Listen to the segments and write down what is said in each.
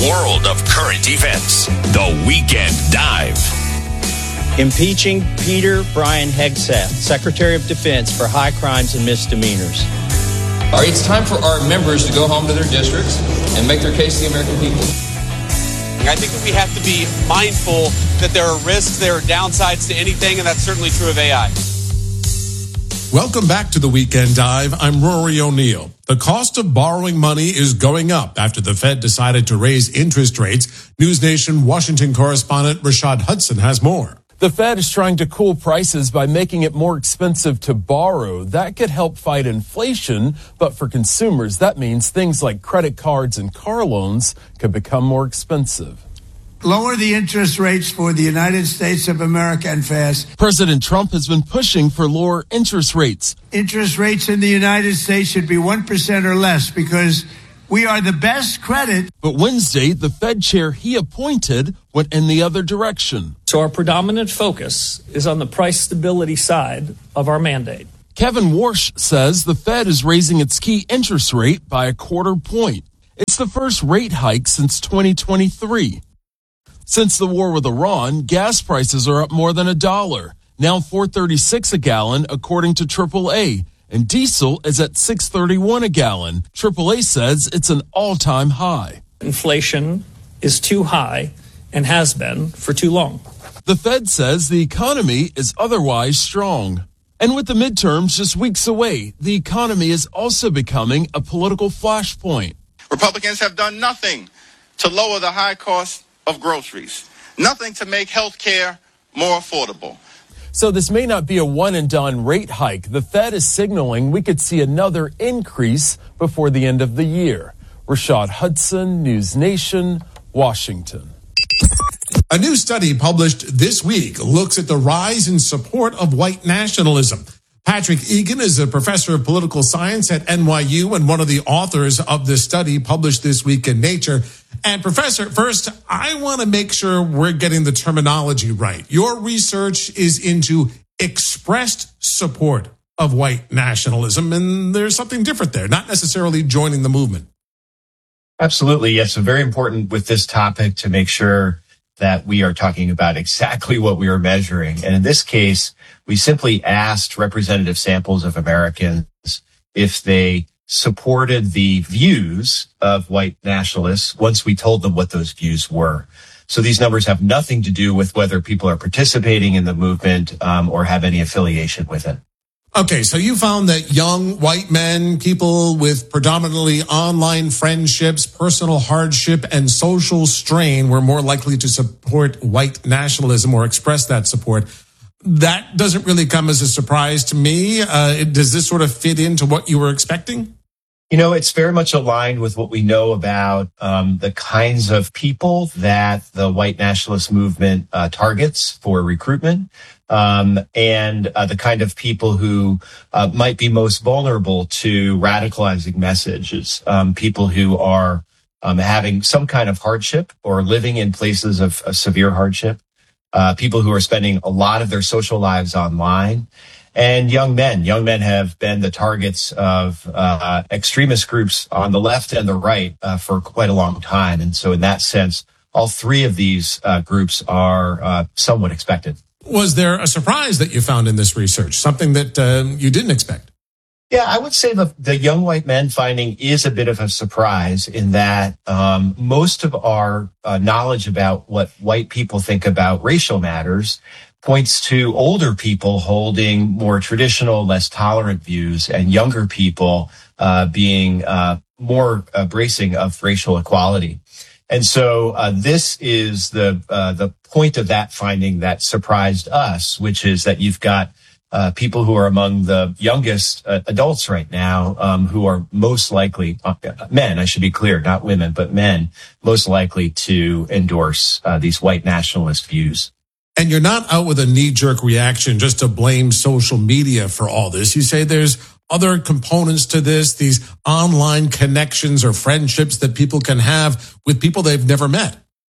World of current events. The Weekend Dive. Impeaching Peter Brian Hegseth, Secretary of Defense, for high crimes and misdemeanors. All right, it's time for our members to go home to their districts and make their case to the American people. I think that we have to be mindful that there are risks, there are downsides to anything, and that's certainly true of AI. Welcome back to the Weekend Dive. I'm Rory O'Neill. The cost of borrowing money is going up after the Fed decided to raise interest rates. News Nation Washington correspondent Rashad Hudson has more. The Fed is trying to cool prices by making it more expensive to borrow. That could help fight inflation, but for consumers, that means things like credit cards and car loans could become more expensive. Lower the interest rates for the United States of America and fast. President Trump has been pushing for lower interest rates. Interest rates in the United States should be 1% or less because we are the best credit. But Wednesday, the Fed chair he appointed went in the other direction. So our predominant focus is on the price stability side of our mandate. Kevin Warsh says the Fed is raising its key interest rate by a quarter point. It's the first rate hike since 2023. Since the war with Iran, gas prices are up more than $1, now $4.36 a gallon, according to AAA. And diesel is at $6.31 a gallon. AAA says it's an all-time high. Inflation is too high and has been for too long. The Fed says the economy is otherwise strong. And with the midterms just weeks away, the economy is also becoming a political flashpoint. Republicans have done nothing to lower the high cost of groceries, nothing to make health care more affordable. So this may not be a one-and-done rate hike. The Fed is signaling we could see another increase before the end of the year. Rashad Hudson, News Nation, Washington. A new study published this week looks at the rise in support of white nationalism. Patrick Egan is a professor of political science at NYU and one of the authors of this study published this week in Nature. And Professor, first, I want to make sure we're getting the terminology right. Your research is into expressed support of white nationalism, and there's something different there, not necessarily joining the movement. Absolutely. Yes, so very important with this topic to make sure that we are talking about exactly what we are measuring. And in this case, we simply asked representative samples of Americans if they supported the views of white nationalists once we told them what those views were. So these numbers have nothing to do with whether people are participating in the movement or have any affiliation with it. Okay, so you found that young white men, people with predominantly online friendships, personal hardship, and social strain were more likely to support white nationalism or express that support. That doesn't really come as a surprise to me. Does this sort of fit into what you were expecting? You know, it's very much aligned with what we know about the kinds of people that the white nationalist movement targets for recruitment. And the kind of people who might be most vulnerable to radicalizing messages, people who are having some kind of hardship or living in places of severe hardship, people who are spending a lot of their social lives online, and young men. Young men have been the targets of extremist groups on the left and the right for quite a long time. And so in that sense, all three of these groups are somewhat expected. Was there a surprise that you found in this research, something that you didn't expect? Yeah, I would say the young white men finding is a bit of a surprise in that most of our knowledge about what white people think about racial matters points to older people holding more traditional, less tolerant views, and younger people being more embracing of racial equality. And so this is the point of that finding that surprised us, which is that you've got people who are among the youngest adults right now who are most likely, men, I should be clear, not women, but men, most likely to endorse these white nationalist views. And you're not out with a knee-jerk reaction just to blame social media for all this. You say there's other components to this, these online connections or friendships that people can have with people they've never met.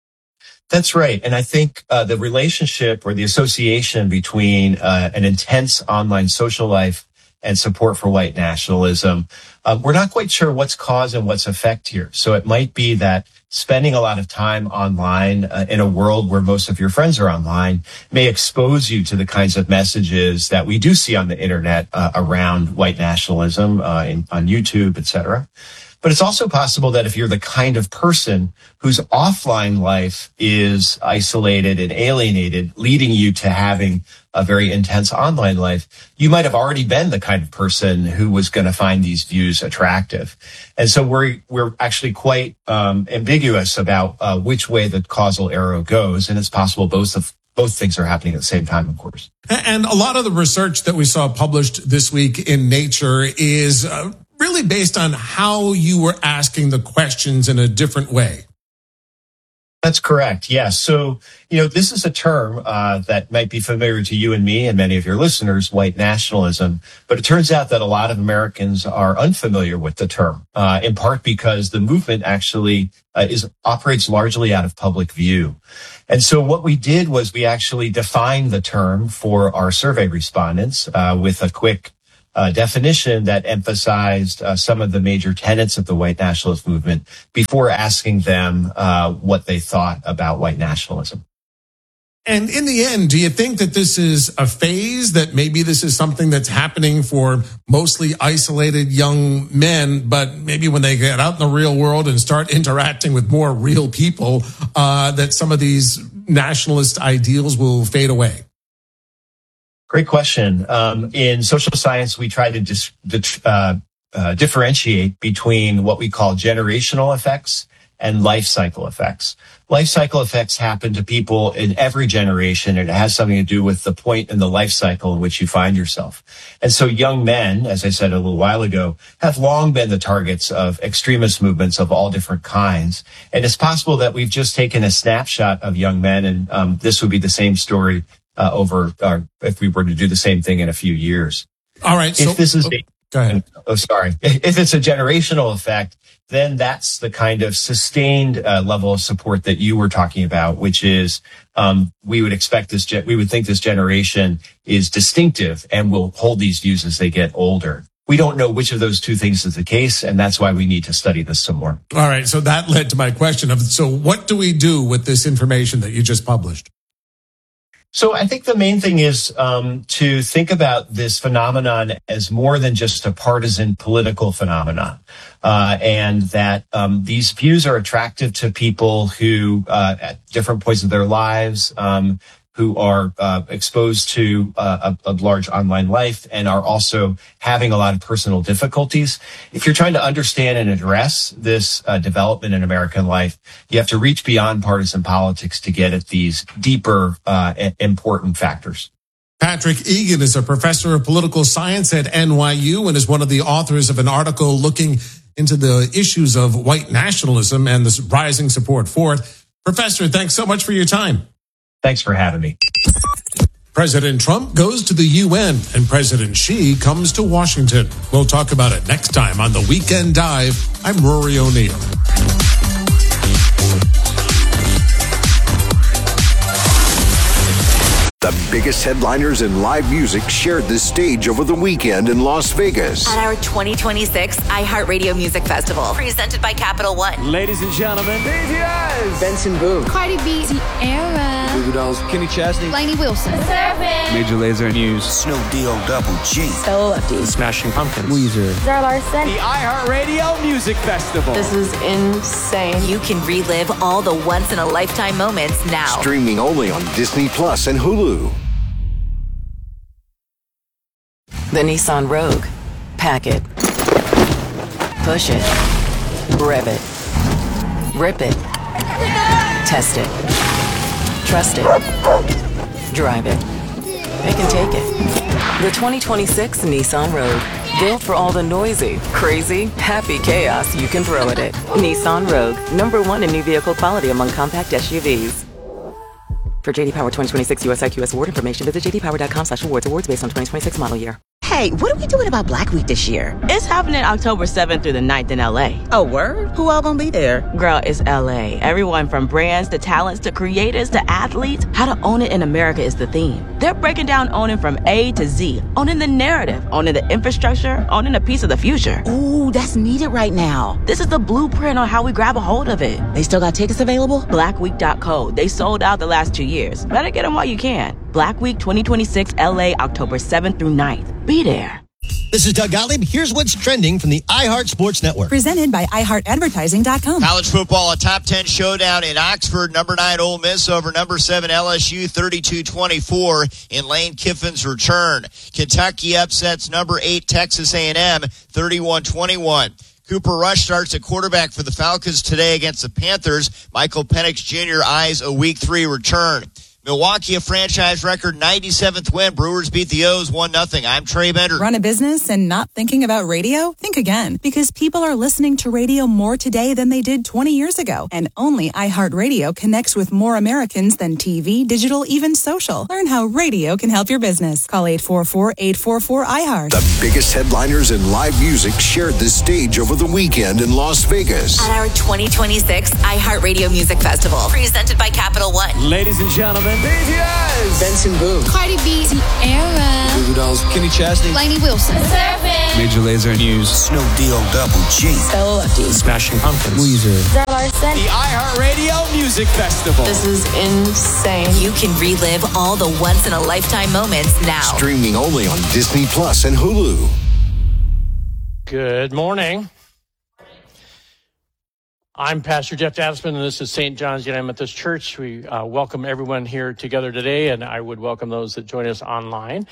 That's right. And I think the relationship or the association between an intense online social life and support for white nationalism, we're not quite sure what's cause and what's effect here. So it might be that spending a lot of time online in a world where most of your friends are online may expose you to the kinds of messages that we do see on the internet around white nationalism on YouTube, etc. But it's also possible that if you're the kind of person whose offline life is isolated and alienated, leading you to having a very intense online life, you might have already been the kind of person who was going to find these views attractive. And so we're actually quite ambiguous about which way the causal arrow goes. And it's possible both things are happening at the same time, of course. And a lot of the research that we saw published this week in Nature is really based on how you were asking the questions in a different way. That's correct. Yes. So, this is a term that might be familiar to you and me and many of your listeners, white nationalism. But it turns out that a lot of Americans are unfamiliar with the term, in part because the movement actually operates largely out of public view. And so what we did was we actually defined the term for our survey respondents with a quick definition that emphasized some of the major tenets of the white nationalist movement before asking them what they thought about white nationalism. And in the end, do you think that this is a phase, that maybe this is something that's happening for mostly isolated young men, but maybe when they get out in the real world and start interacting with more real people, that some of these nationalist ideals will fade away? Great question. In social science, we try to differentiate between what we call generational effects and life cycle effects. Life cycle effects happen to people in every generation, and it has something to do with the point in the life cycle in which you find yourself. And so young men, as I said a little while ago, have long been the targets of extremist movements of all different kinds. And it's possible that we've just taken a snapshot of young men, and this would be the same story if we were to do the same thing in a few years. All right. If this is go ahead. If it's a generational effect, then that's the kind of sustained level of support that you were talking about, which is we would think this generation is distinctive and will hold these views as they get older. We don't know which of those two things is the case, and that's why we need to study this some more. All right. So that led to my question so what do we do with this information that you just published? So I think the main thing is to think about this phenomenon as more than just a partisan political phenomenon, and that these views are attractive to people who, at different points of their lives, who are exposed to a large online life and are also having a lot of personal difficulties. If you're trying to understand and address this development in American life, you have to reach beyond partisan politics to get at these deeper, important factors. Patrick Egan is a professor of political science at NYU and is one of the authors of an article looking into the issues of white nationalism and the rising support for it. Professor, thanks so much for your time. Thanks for having me. President Trump goes to the UN and President Xi comes to Washington. We'll talk about it next time on The Weekend Dive. I'm Rory O'Neill. The biggest headliners in live music shared the stage over the weekend in Las Vegas. At our 2026 iHeartRadio Music Festival, presented by Capital One. Ladies and gentlemen, BTS, Benson Boone, Cardi B, Sierra, Goo Goo Dolls, Kenny Chesney, Lainey Wilson, Major Lazer, Muse, Snoop Deal, Double G, Stella Lefty, Smashing Pumpkins, Weezer, Zara Larson. The iHeartRadio Music Festival. This is insane. You can relive all the once-in-a-lifetime moments now. Streaming only on Disney Plus and Hulu. The Nissan Rogue. Pack it. Push it. Rev it. Rip it. Test it. Trust it. Drive it. It can take it. The 2026 Nissan Rogue. Built for all the noisy, crazy, happy chaos you can throw at it. Nissan Rogue. #1 in new vehicle quality among compact SUVs. For JD Power 2026 US IQS award information, visit jdpower.com/awards. Awards based on 2026 model year. Hey, what are we doing about Black Week this year? It's happening October 7th through the 9th in LA. Oh, word? Who all gonna be there? Girl, it's LA. Everyone from brands to talents to creators to athletes. How to own it in America is the theme. They're breaking down owning from A to Z. Owning the narrative, owning the infrastructure, owning a piece of the future. Ooh, that's needed right now. This is the blueprint on how we grab a hold of it. They still got tickets available? Blackweek.co. They sold out the last 2 years. Better get them while you can. Black Week 2026 LA, October 7th through 9th. Be there. This is Doug Gottlieb. Here's what's trending from the iHeart Sports Network. Presented by iHeartAdvertising.com. College football, a top 10 showdown in Oxford. Number 9 Ole Miss over number 7 LSU, 32-24 in Lane Kiffin's return. Kentucky upsets number 8 Texas A&M, 31-21. Cooper Rush starts at quarterback for the Falcons today against the Panthers. Michael Penix Jr. eyes a Week 3 return. Milwaukee, a franchise record 97th win. Brewers beat the O's 1-0. I'm Trey Bender. Run a business and not thinking about radio? Think again, because people are listening to radio more today than they did 20 years ago. And only iHeartRadio connects with more Americans than TV, digital, even social. Learn how radio can help your business. Call 844-844-iHeart. The biggest headliners in live music shared the stage over the weekend in Las Vegas. At our 2026 iHeartRadio Music Festival, presented by Capital One. Ladies and gentlemen, BTS, Benson Boone, Cardi B, Tierra, Goo Goo Dolls, Kenny Chesney, Lainey Wilson, Major Lazer, Muse, Snoop Double G, Stella Lefty, Smashing Pumpkins, Weezer, Zara Larson. The iHeartRadio Music Festival. This is insane. You can relive all the once-in-a-lifetime moments now. Streaming only on Disney Plus and Hulu. Good morning. I'm Pastor Jeff Addisman, and this is St. John's United Methodist Church. We welcome everyone here together today, and I would welcome those that join us online.